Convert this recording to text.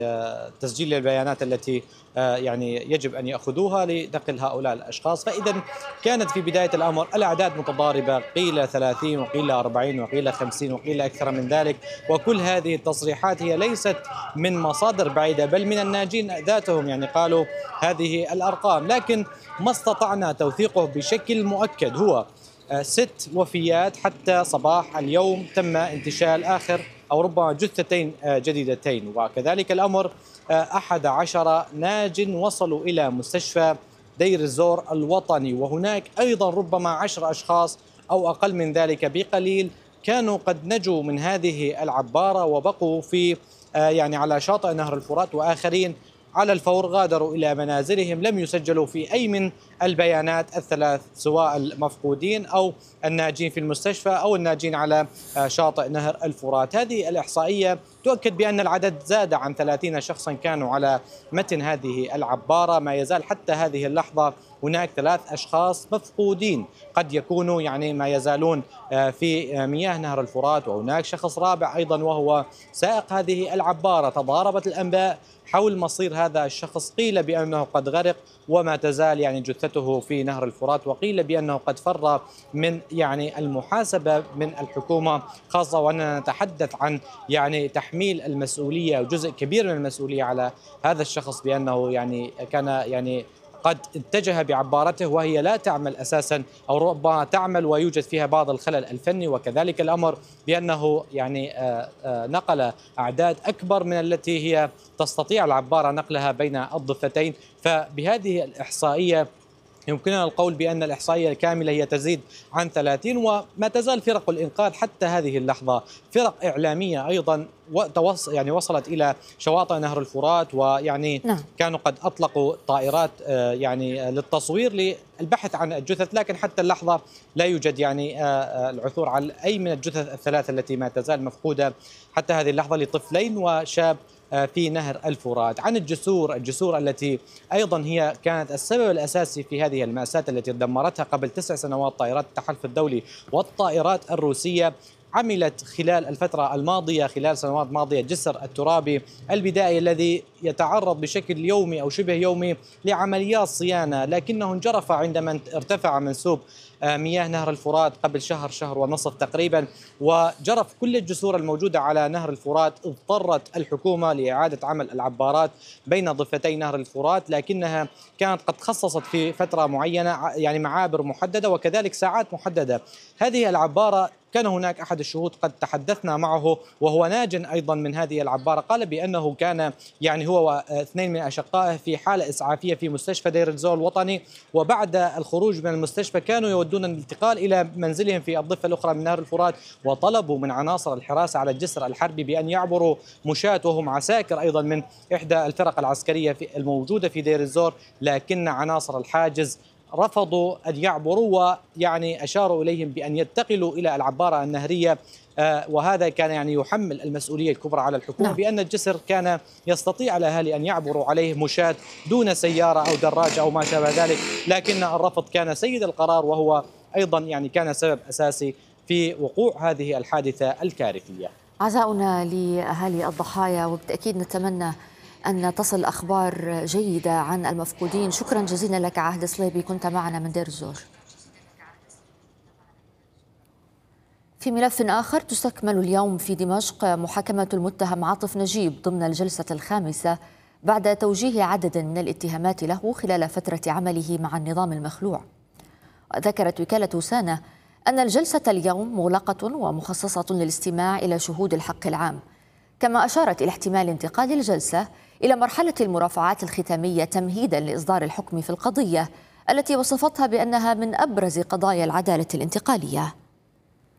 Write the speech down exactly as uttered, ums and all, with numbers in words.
تسجيل البيانات التي يعني يجب أن يأخذوها لنقل هؤلاء الأشخاص. فإذا كانت في بداية الأمر الأعداد متضاربة، قيل ثلاثين وقيل أربعين وقيل خمسين وقيل أكثر من ذلك، وكل هذه التصريحات هي ليست من مصادر بعيدة بل من الناجين ذاتهم، يعني قالوا هذه الأرقام، لكن ما استطعنا توثيقه بشكل مؤكد. هو ست وفيات حتى صباح اليوم تم انتشال آخر أو ربما جثتين جديدتين، وكذلك الأمر أحد عشر ناج وصلوا إلى مستشفى دير الزور الوطني، وهناك أيضا ربما عشر أشخاص أو أقل من ذلك بقليل كانوا قد نجوا من هذه العبارة وبقوا في يعني على شاطئ نهر الفرات، وآخرين على الفور غادروا إلى منازلهم، لم يسجلوا في أي من البيانات الثلاث، سواء المفقودين أو الناجين في المستشفى أو الناجين على شاطئ نهر الفرات. هذه الإحصائية تؤكد بأن العدد زاد عن ثلاثين شخصا كانوا على متن هذه العبارة. ما يزال حتى هذه اللحظة هناك ثلاث أشخاص مفقودين، قد يكونوا يعني ما يزالون في مياه نهر الفرات، وهناك شخص رابع أيضا وهو سائق هذه العبارة. تضاربت الأنباء حول مصير هذا الشخص، قيل بأنه قد غرق وما تزال يعني جثته في نهر الفرات، وقيل بأنه قد فر من يعني المحاسبة من الحكومة، خاصة وأننا نتحدث عن يعني تحميل المسؤولية وجزء كبير من المسؤولية على هذا الشخص، بأنه يعني كان يعني قد اتجه بعبارته وهي لا تعمل أساسا أو ربما تعمل ويوجد فيها بعض الخلل الفني، وكذلك الأمر بأنه يعني نقل أعداد أكبر من التي هي تستطيع العبارة نقلها بين الضفتين. فبهذه الإحصائية يمكننا القول بأن الإحصائية الكاملة هي تزيد عن ثلاثين، وما تزال فرق الإنقاذ حتى هذه اللحظة فرق إعلامية أيضا يعني وصلت إلى شواطئ نهر الفرات، ويعني نعم. كانوا قد أطلقوا طائرات يعني للتصوير للبحث عن الجثث، لكن حتى اللحظة لا يوجد يعني العثور على أي من الجثث الثلاثة التي ما تزال مفقودة حتى هذه اللحظة لطفلين وشاب في نهر الفرات. عن الجسور الجسور التي أيضا هي كانت السبب الأساسي في هذه المأساة التي دمرتها قبل تسع سنوات طائرات التحالف الدولي والطائرات الروسية، عملت خلال الفترة الماضية خلال سنوات ماضية الجسر الترابي البدائي الذي يتعرض بشكل يومي أو شبه يومي لعمليات صيانة، لكنه انجرف عندما ارتفع منسوب مياه نهر الفرات قبل شهر شهر ونصف تقريبا، وجرف كل الجسور الموجودة على نهر الفرات. اضطرت الحكومة لإعادة عمل العبارات بين ضفتي نهر الفرات، لكنها كانت قد خصصت في فترة معينة يعني معابر محددة وكذلك ساعات محددة. هذه العبارة كان هناك أحد الشهود قد تحدثنا معه وهو ناج أيضا من هذه العبارة، قال بأنه كان يعني هو واثنين من أشقائه في حالة إسعافية في مستشفى دير الزور الوطني، وبعد الخروج من المستشفى كانوا يودون الانتقال إلى منزلهم في الضفة الأخرى من نهر الفرات، وطلبوا من عناصر الحراسة على الجسر الحربي بأن يعبروا مشاة وهم عساكر أيضا من إحدى الفرق العسكرية الموجودة في دير الزور، لكن عناصر الحاجز رفضوا أن يعبروا ويعني أشاروا إليهم بأن ينتقلوا إلى العبارة النهرية. آه وهذا كان يعني يحمل المسؤولية الكبرى على الحكومة نعم. بأن الجسر كان يستطيع الأهالي أن يعبروا عليه مشاة دون سيارة أو دراجة أو ما شابه ذلك، لكن الرفض كان سيد القرار، وهو أيضا يعني كان سبب أساسي في وقوع هذه الحادثة الكارثية. عزاؤنا لأهالي الضحايا، وبالتأكيد نتمنى أن تصل أخبار جيدة عن المفقودين. شكرا جزيلا لك عهد صليبي، كنت معنا من دير الزور. في ملف آخر، تستكمل اليوم في دمشق محاكمة المتهم عاطف نجيب ضمن الجلسة الخامسة بعد توجيه عدد من الاتهامات له خلال فترة عمله مع النظام المخلوع. وذكرت وكالة سانة أن الجلسة اليوم مغلقة ومخصصة للاستماع إلى شهود الحق العام، كما أشارت إلى احتمال انتقال الجلسة إلى مرحلة المرافعات الختامية تمهيدا لإصدار الحكم في القضية التي وصفتها بأنها من أبرز قضايا العدالة الانتقالية.